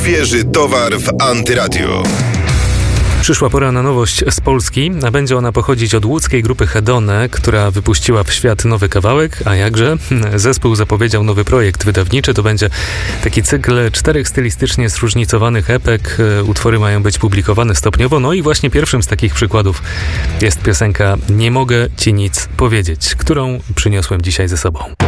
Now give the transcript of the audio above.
Świeży towar w Antyradiu. Przyszła pora na nowość z Polski, a będzie ona pochodzić od łódzkiej grupy Hedone, która wypuściła w świat nowy kawałek, a jakże? Zespół zapowiedział nowy projekt wydawniczy, to będzie taki cykl 4 stylistycznie zróżnicowanych epek. Utwory mają być publikowane stopniowo, no i właśnie pierwszym z takich przykładów jest piosenka Nie mogę ci nic powiedzieć, którą przyniosłem dzisiaj ze sobą.